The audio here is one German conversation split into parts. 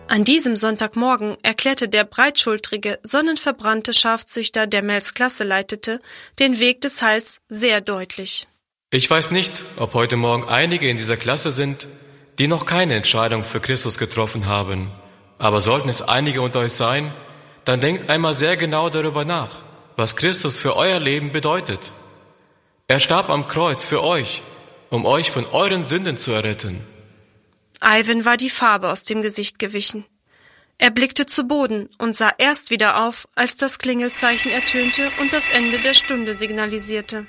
An diesem Sonntagmorgen erklärte der breitschultrige, sonnenverbrannte Schafzüchter, der Mells Klasse leitete, den Weg des Heils sehr deutlich. Ich weiß nicht, ob heute Morgen einige in dieser Klasse sind, die noch keine Entscheidung für Christus getroffen haben. Aber sollten es einige unter euch sein, dann denkt einmal sehr genau darüber nach, was Christus für euer Leben bedeutet. Er starb am Kreuz für euch, um euch von euren Sünden zu erretten. Ivan war die Farbe aus dem Gesicht gewichen. Er blickte zu Boden und sah erst wieder auf, als das Klingelzeichen ertönte und das Ende der Stunde signalisierte.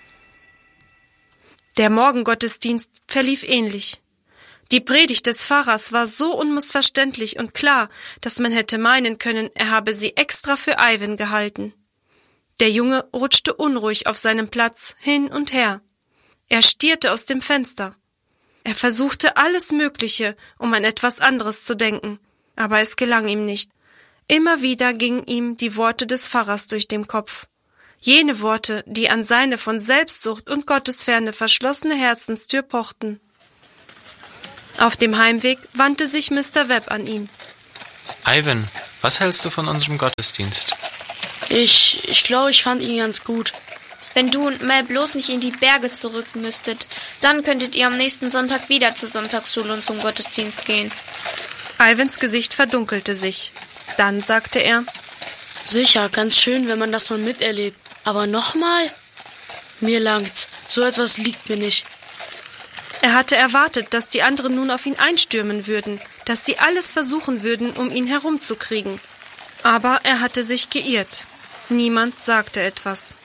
Der Morgengottesdienst verlief ähnlich. Die Predigt des Pfarrers war so unmissverständlich und klar, dass man hätte meinen können, er habe sie extra für Ivan gehalten. Der Junge rutschte unruhig auf seinem Platz hin und her. Er stierte aus dem Fenster. Er versuchte alles Mögliche, um an etwas anderes zu denken, aber es gelang ihm nicht. Immer wieder gingen ihm die Worte des Pfarrers durch den Kopf. Jene Worte, die an seine von Selbstsucht und Gottesferne verschlossene Herzenstür pochten. Auf dem Heimweg wandte sich Mr. Webb an ihn. Ivan, was hältst du von unserem Gottesdienst? Ich glaube, ich fand ihn ganz gut. Wenn du und Mel bloß nicht in die Berge zurück müsstet, dann könntet ihr am nächsten Sonntag wieder zur Sonntagsschule und zum Gottesdienst gehen. Ivans Gesicht verdunkelte sich. Dann sagte er: Sicher, ganz schön, wenn man das mal miterlebt. Aber nochmal? Mir langt's. So etwas liegt mir nicht. Er hatte erwartet, dass die anderen nun auf ihn einstürmen würden, dass sie alles versuchen würden, um ihn herumzukriegen. Aber er hatte sich geirrt. Niemand sagte etwas.